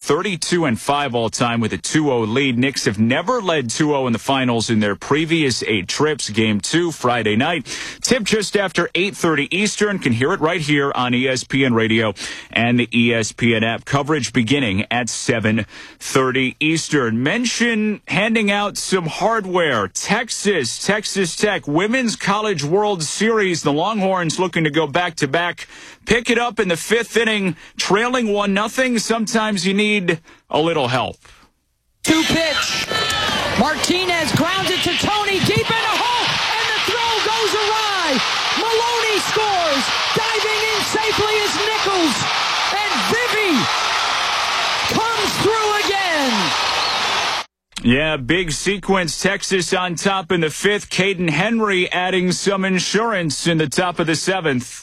32-5 all-time with a 2-0 lead. Knicks have never led 2-0 in the finals in their previous 8 trips. Game 2, Friday night. Tip just after 8:30 Eastern. Can hear it right here on ESPN Radio and the ESPN app. Coverage beginning at 7:30 Eastern. Mention handing out some hardware. Texas Tech Women's College World Series. The Longhorns looking to go back-to-back. Pick it up in the 5th inning, trailing 1-0. Sometimes you need a little help. 2-pitch. Martinez grounds it to Tony deep in the hole, and the throw goes awry. Maloney scores. Diving in safely is Nichols. And Vivy comes through again. Yeah, big sequence. Texas on top in the 5th. Caden Henry adding some insurance in the top of the 7th.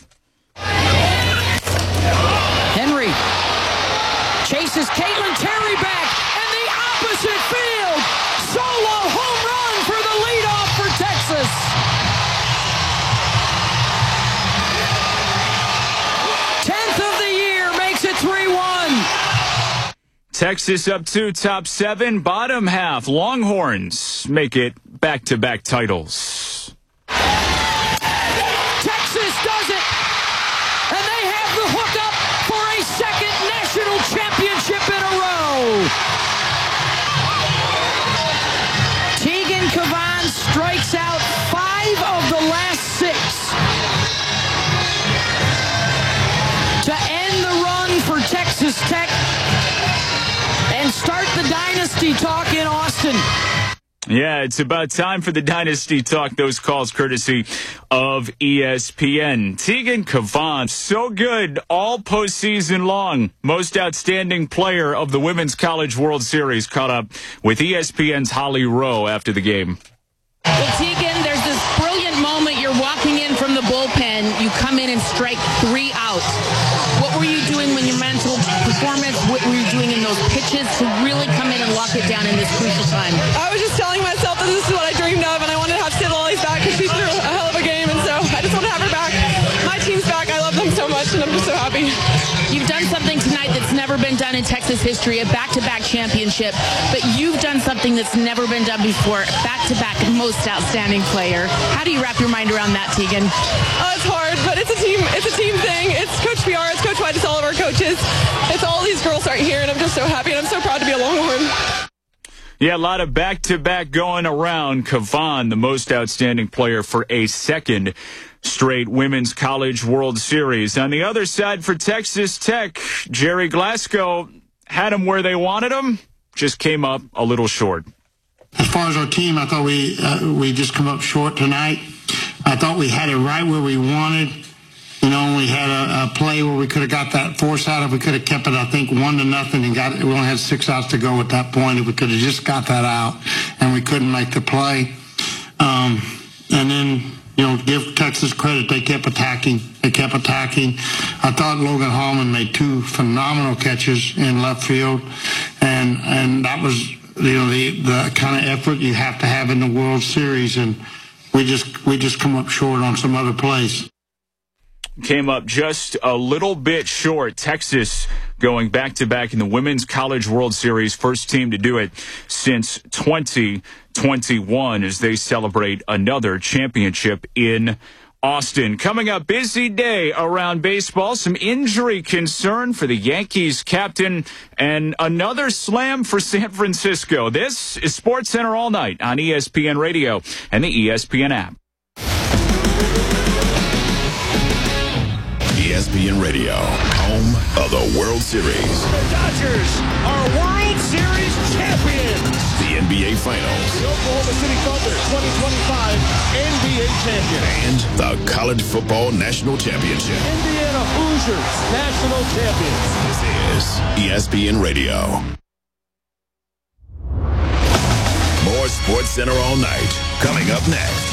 Henry chases Caitlin Terry back, and the opposite field. Solo home run for the leadoff for Texas. Tenth of the year makes it 3-1. Texas up 2, top 7, bottom half. Longhorns make it back-to-back titles. Texas does it, and they have the hookup for a second national championship in a row. Tegan Cavan strikes out 5 of the last 6 to end the run for Texas Tech and start the dynasty talk in Austin. Yeah, it's about time for the Dynasty Talk. Those calls courtesy of ESPN. Tegan Cavan, so good all postseason long. Most outstanding player of the Women's College World Series, caught up with ESPN's Holly Rowe after the game. Well, Tegan, there's this brilliant moment. You're walking in from the bullpen. You come in and strike 3 outs. What were you doing when your mental performance, what were you doing in those pitches to really come in and lock it down in this crucial time? I was just telling myself that this is what I dreamed of, and I wanted to have Sid Lollies back because she threw a hell of a game, and so I just want to have her back. My team's back. I love them so much, and I'm just so happy. You've done something tonight that's never been done in Texas history, a back-to-back championship, but you've done something that's never been done before, back-to-back most outstanding player. How do you wrap your mind around that, Tegan? Oh, it's hard, but it's a team thing. It's Coach PR, it's Coach White, it's all of our coaches. It's all these girls right here, and I'm just so happy, and I'm so proud to be a Longhorn. Yeah, a lot of back-to-back going around. Cavan, the most outstanding player for a second straight Women's College World Series. On the other side for Texas Tech, Jerry Glasgow had them where they wanted them, just came up a little short. As far as our team, I thought we just come up short tonight. I thought we had it right where we wanted. You know, we had a play where we could have got that force out. If we could have kept it, I think, 1-0 and got it. We only had 6 outs to go at that point. If we could have just got that out, and we couldn't make the play. And then, you know, give Texas credit. They kept attacking. I thought Logan Hallman made 2 phenomenal catches in left field, and that was, you know, the kind of effort you have to have in the World Series, and we just come up short on some other plays. Came up just a little bit short. Texas going back-to-back in the Women's College World Series. First team to do it since 2021 as they celebrate another championship in Austin. Coming up, busy day around baseball. Some injury concern for the Yankees captain and another slam for San Francisco. This is SportsCenter All Night on ESPN Radio and the ESPN app. ESPN Radio, home of the World Series. The Dodgers are World Series champions. The NBA Finals. The Oklahoma City Thunder 2025 NBA champion. And the College Football National Championship. Indiana Hoosiers national champions. This is ESPN Radio. More SportsCenter All Night coming up next.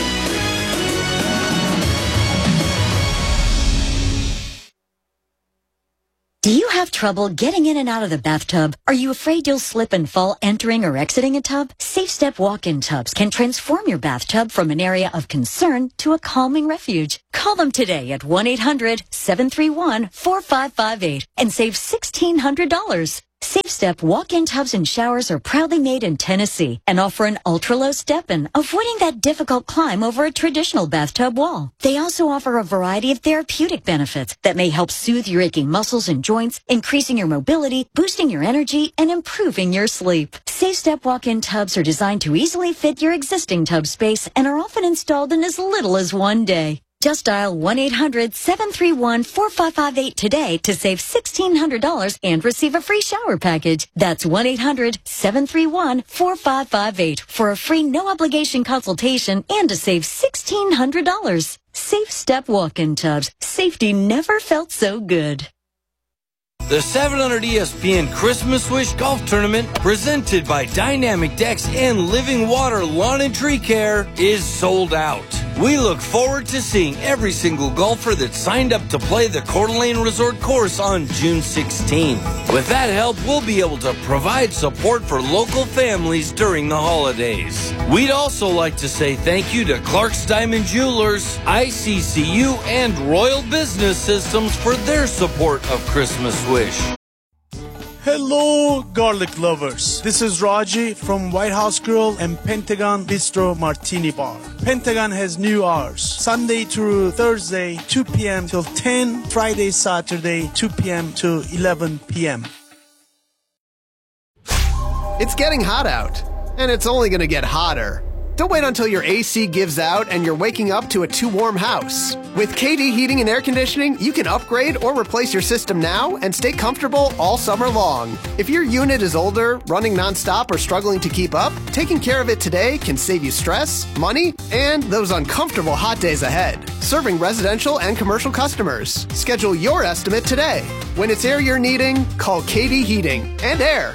Do you have trouble getting in and out of the bathtub? Are you afraid you'll slip and fall entering or exiting a tub? Safe Step walk-in tubs can transform your bathtub from an area of concern to a calming refuge. Call them today at 1-800-731-4558 and save $1,600. SafeStep walk-in tubs and showers are proudly made in Tennessee and offer an ultra-low step-in, avoiding that difficult climb over a traditional bathtub wall. They also offer a variety of therapeutic benefits that may help soothe your aching muscles and joints, increasing your mobility, boosting your energy, and improving your sleep. SafeStep walk-in tubs are designed to easily fit your existing tub space and are often installed in as little as one day. Just dial 1-800-731-4558 today to save $1,600 and receive a free shower package. That's 1-800-731-4558 for a free no-obligation consultation and to save $1,600. SafeStep walk-in tubs. Safety never felt so good. The 700 ESPN Christmas Wish Golf Tournament, presented by Dynamic Decks and Living Water Lawn and Tree Care, is sold out. We look forward to seeing every single golfer that signed up to play the Coeur d'Alene Resort course on June 16th. With that help, we'll be able to provide support for local families during the holidays. We'd also like to say thank you to Clark's Diamond Jewelers, ICCU, and Royal Business Systems for their support of Christmas Wish. Hello, garlic lovers. This is Raji from White House Grill and Pentagon Bistro Martini Bar. Pentagon has new hours. Sunday through Thursday, 2 p.m. till 10. Friday, Saturday, 2 p.m. to 11 p.m. It's getting hot out, and it's only going to get hotter. Don't wait until your AC gives out and you're waking up to a too warm house. With KD Heating and Air Conditioning, you can upgrade or replace your system now and stay comfortable all summer long. If your unit is older, running nonstop, or struggling to keep up, taking care of it today can save you stress, money, and those uncomfortable hot days ahead. Serving residential and commercial customers. Schedule your estimate today. When it's air you're needing, call KD Heating and Air.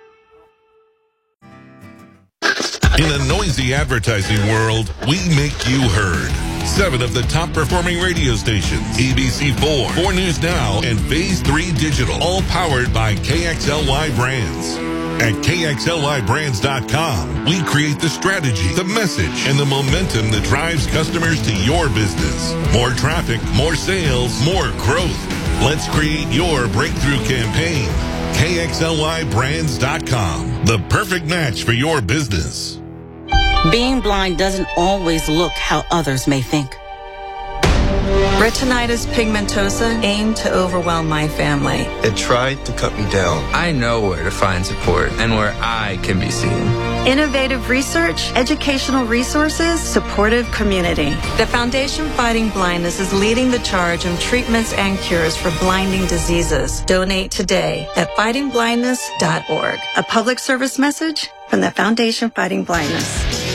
In a noisy advertising world, we make you heard. 7 of the top performing radio stations, ABC4, 4 News Now, and Phase 3 Digital, all powered by KXLY Brands. At KXLYBrands.com, we create the strategy, the message, and the momentum that drives customers to your business. More traffic, more sales, more growth. Let's create your breakthrough campaign. KXLYBrands.com, the perfect match for your business. Being blind doesn't always look how others may think. Retinitis pigmentosa aimed to overwhelm my family. It tried to cut me down. I know where to find support and where I can be seen. Innovative research, educational resources, supportive community. The Foundation Fighting Blindness is leading the charge on treatments and cures for blinding diseases. Donate today at fightingblindness.org. A public service message from the Foundation Fighting Blindness.